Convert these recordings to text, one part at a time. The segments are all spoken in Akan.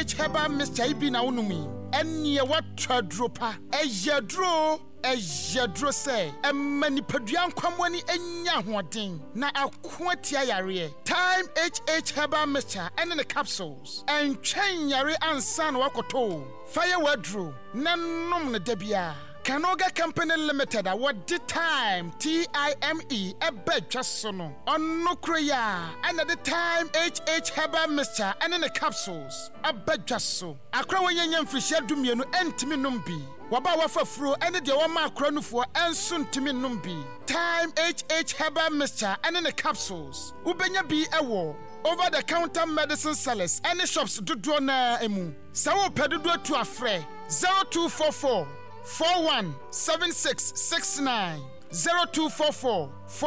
Herbal Mixture ibi na unumi. Eni what dropa. Ejadro. Ejadro say. Many peduan kwamwani enya huading. Na akwatia yare. Time Herbal Mixture and the capsules. And chain yare and san wakoto. Fire wadro. Nanom na debia. Kanoga Company Limited what the time TIME a bed just sono on no creya and at the time Herbal Mixture and in the capsules a bed just so a crow yan fish dumiano and Timmy Numbi Waba wafa fro and the Wama crono for and soon Timmy Numbi time Herbal Mixture and in the capsules Ubenya be a war over the counter medicine sellers and the shops do na emu Sawo pedudo to a fre 0244 417669 0244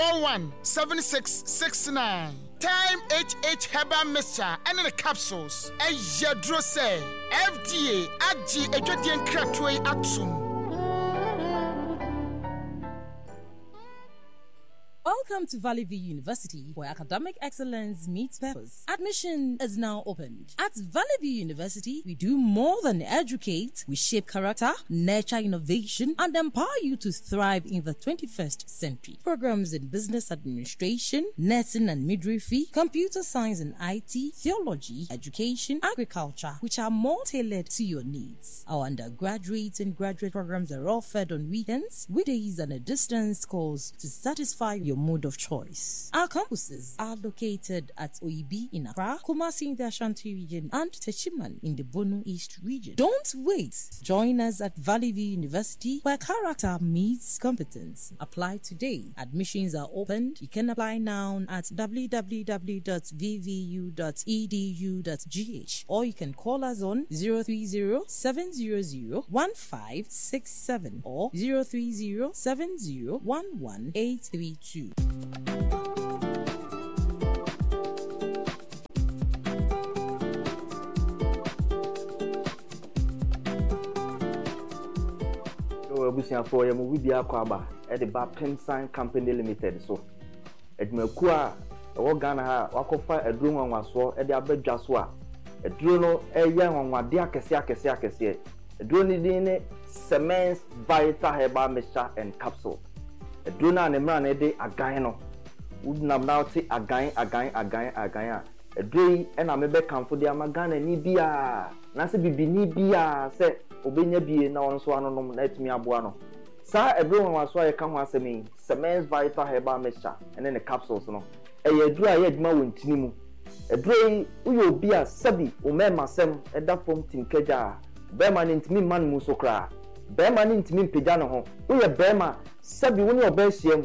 417669 Time Herbal Mixture and the capsules Ejadro say FDA Aji Ejodian Kratwe Atsum. Welcome to Valley View University, where academic excellence meets purpose. Admission is now opened. At Valley View University, we do more than educate. We shape character, nurture innovation, and empower you to thrive in the 21st century. Programs in business administration, nursing and midwifery, computer science and IT, theology, education, agriculture, which are more tailored to your needs. Our undergraduate and graduate programs are offered on weekends, weekdays, and a distance course to satisfy your mode of choice. Our campuses are located at Oibi in Accra, Kumasi in the Ashanti region, and Techiman in the Bono East region. Don't wait. Join us at Valley View University, where character meets competence. Apply today. Admissions are opened. You can apply now at www.vvu.edu.gh, or you can call us on 030-700-1567 or 030-7011-832. Abusia for yam we bia kwaba e de ba Pensign Company Limited so edmaku a wo Ghana ha wakofa eduro nwanwaso e de abadwa so a eduro no eya nwanwade akese eduro ni din ne Semens Vital Herbal Mixture and Capsule eduro na ne mra na de agan no udnam na oti agan a eduro e na mebe kanfo de amagana ni bia na se bibini bia se obenya bie na won so anonom na etimi aboa no sa everyone waso aye ka ho asemi Semens Vital Herbal Mixture and the capsules no eye adura ye aduma wontini mu edure uyo obi a sabi o mema sem eda fom tinkaja be ma ntimi man mu so kra be ma ntimi mpega no ho uye be ma sabi woni oba hiem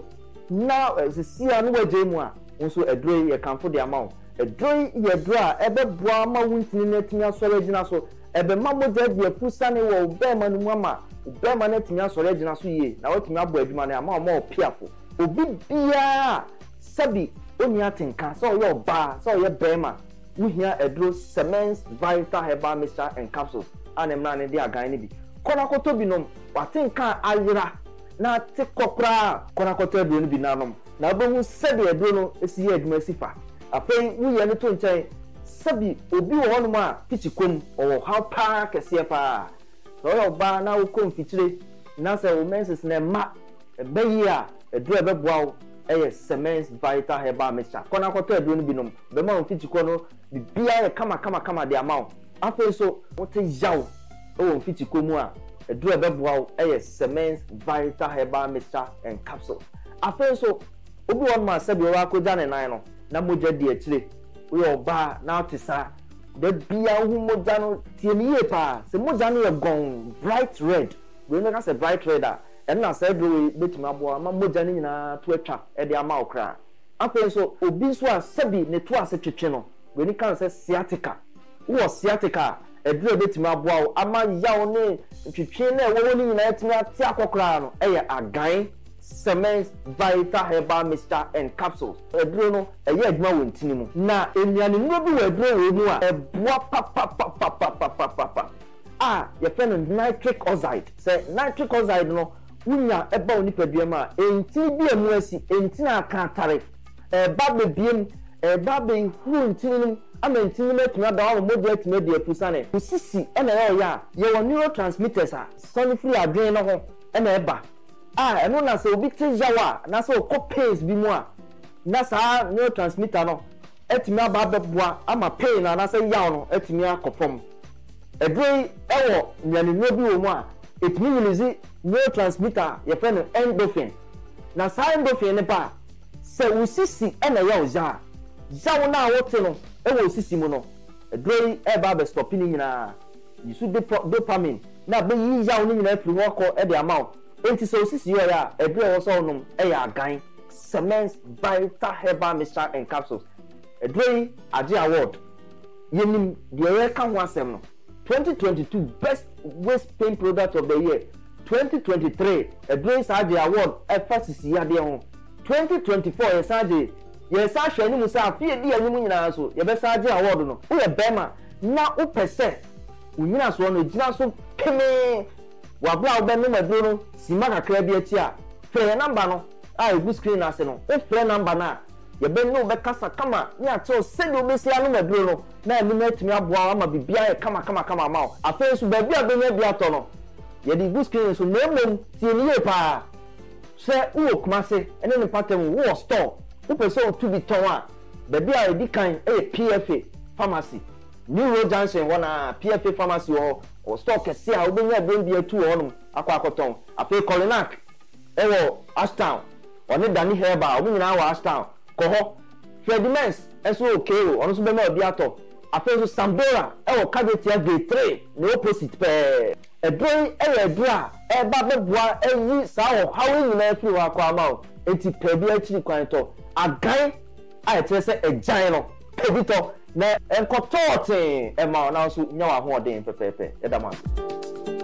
na sisia no waje mu a nso edure ye kanfo de amawo edure ye dura ebe boa ma wontini na etimi asore gina so ebe mamoja de pusane wo be ma no ama be ma na timi asore gina so ye na watimi abo adwuma na ama o piafo obi bia sabi oni atenka so yo ba so ye be ma wuhia edro Semens Vital Herbal Mixture and Capsules anemna ne de agan ne bi konakoto binom watenka ayira na te kokra konakoto edro ne bi nanom na bohu sabi edro no esi ye adwuma sifa afei wuye ne to nchen sabi obi wo hono ma pichikom o how pa kese pa so yo ba na wo kom fitire na se wo menses na ma ebayi a eduro ebeboa eye Semens Vital Herbal Mixture kona koto eduro no binom be ma wo fichiko no bibia ye kama de amawo afi so wote yawo wo fichiko mu a eduro ebeboa eye Semens Vital Herbal Mixture and Capsule afi so obi wo ma sabi wo akoja ne nan no na moja di akire we oba na otisa de bia hu moja no tieniye pa se moja no ye gon bright red we no ka se bright red a en na se do betimi abo ama moja ni nyina to atwa e de ama okra afen so obi so a sabi ne to ase twetwe no we ni kan se sciatica wo sciatica e do betimi abo ama yawo ne twetwe na e wo ni nyina etimi ate akokra no e ye agan Semens Vital Herbal Mixture and Capsules. Eduro no eye adwuma wontini mu. Na enuane no bi weduro we mu a eboa pa. Ye fe no nitric oxide. Say nitric oxide no unya eba oni padua ma enti bi emu asi enti na akantare ba bebiem eba be hu ntinum amantinum atumi adawa model atumi de afusane usisi ena ya ye wo neurotransmitters a soni free adwen no ho ena eba eno na se obi te yawa na se okọ pains bi mu a na sa neurotransmitter no atumi aba beboa ama pain na se yaw no atumi akofom edrei ewo nyanenuo bi wo mu a etumi release neurotransmitter ye friend endorphin na sa endorphin ne ba se usisi ena ya oja jawo na wote no ewo usisi mu no edrei eba be stop ni nyina yisu dopamine na be yi jawo ni nyina afiri ho ko e de amount enti se osisi yo ya edrei wo so onum e ya agan Semence Vital Herbal Mixture and Capsules edrei age award yenim de ye ka ho asem no 2022 Best Waist Pain Product of the Year 2023 edrei age award e fasisi ya de ho 2024 yes hwe ni musa afie di anyum nyina so ye be age award no wo ye bema na wo pese unyina so no gina so keme wabra wo be no maduro no sima kakra bi ati a fe number no a egu screen ase no wo fe number na ye be no be kasa kama ni acho se do be sia no maduro no na ni matumi aboa ama bibia ye kama ma afa so ba bia be nya bia to no ye di egu screen so memom tie ni ye pa se wo kumase ene ni patem wo store wo person to be towa the bia edi kan PFA pharmacy New Road Junction wana PFA pharmacy o store kese a obenya be atu honum akwakoton afi Colinac ewo Ashtown oni Dani Herba obi nyina wa Ashtown ko ho Fredimens eso okay o ono so be ma obi ato afi so Sambora ewo Cadetia Gate 3 no opposite pe edrei edra eba beboa eyi sa ho hawo nyina afi wa kwa ma enti pe bi akiri kwan to agan a etrese ejan no pedito na enkotote e ma na so nya wa ho den pepepe edama